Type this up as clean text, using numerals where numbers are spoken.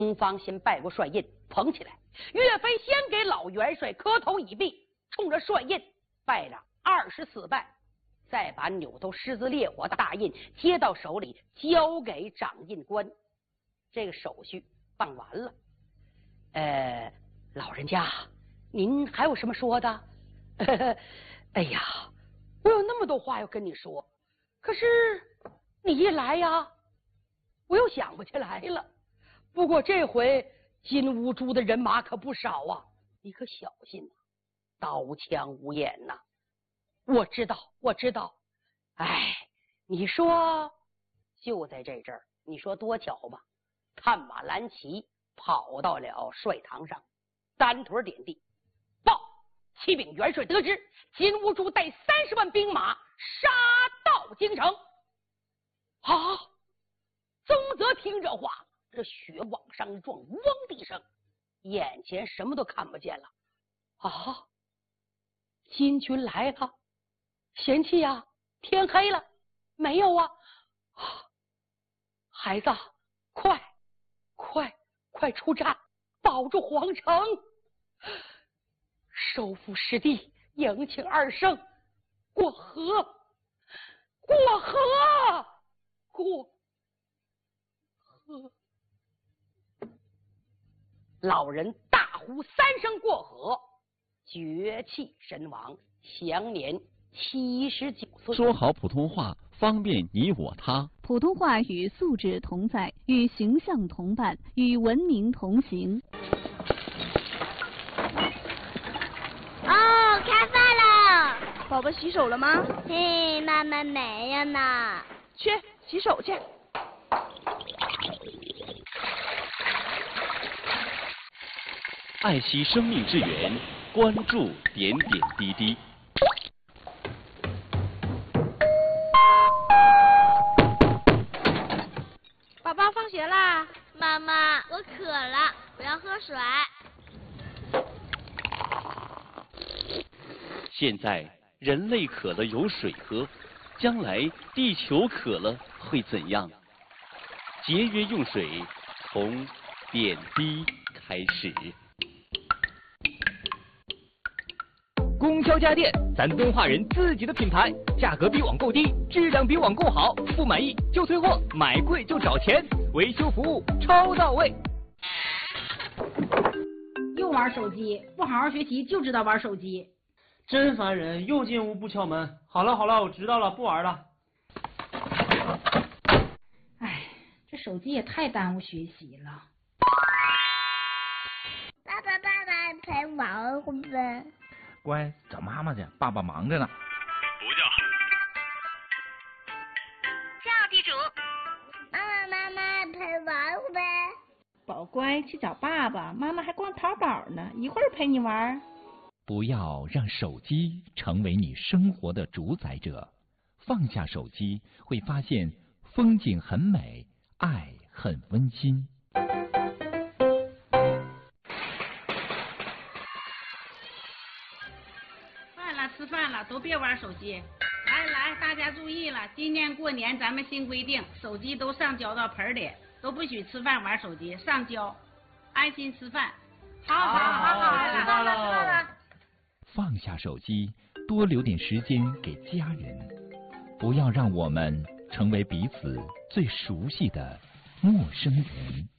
东方先拜过帅印，捧起来。岳飞先给老元帅磕头以毕，冲着帅印拜了24拜，再把扭头狮子烈火的大印接到手里，交给掌印官。这个手续办完了。老人家，您还有什么说的？哎呀，我有那么多话要跟你说，可是你一来呀，我又想不起来了。不过这回金乌珠的人马可不少啊，你可小心啊，刀枪无眼呐。我知道。哎，你说就在这阵儿，你说多巧吧？探马蓝旗跑到了帅堂上，单腿点地，报启禀元帅得知，金兀术带30万兵马杀到京城。啊！宗泽听这话，这血往上一撞，嗡的一声，眼前什么都看不见了。啊！金军来了！贤妻呀，天黑了没有啊？孩子，快出战，保住皇城，收复失地，迎请二圣过河。老人大呼3声过河，绝气身亡，享年79岁。 说好普通话，方便你我他。 普通话与素质同在，与形象同伴，与文明同行。 哦，开饭了！ 宝宝洗手了吗？ 嘿，妈妈没有呢。 去洗手去。 爱惜生命之源，关注点点滴滴。 宝宝放学啦！ 妈妈，我渴了，我要喝水。 现在人类渴了有水喝，将来地球渴了会怎样？节约用水，从点滴开始。 供销家电，咱敦化人自己的品牌，价格比网购低，质量比网购好，不满意就退货，买贵就找钱，维修服务超到位。 又玩手机，不好好学习就知道玩手机， 真烦人！又进屋不敲门。好了，我知道了，不玩了。 哎，这手机也太耽误学习了。 爸爸，陪玩会呗。 乖，找妈妈去，爸爸忙着呢。 不叫。 叫地主。妈妈陪玩会呗。 宝乖，去找爸爸，妈妈还逛淘宝呢，一会儿陪你玩。 不要让手机成为你生活的主宰者，放下手机，会发现风景很美，爱很温馨。 吃饭了，都别玩手机。来，大家注意了，今年过年咱们新规定，手机都上交到盆里，都不许吃饭玩手机，上交，安心吃饭。好， 知道了。 放下手机，多留点时间给家人，不要让我们成为彼此最熟悉的陌生人。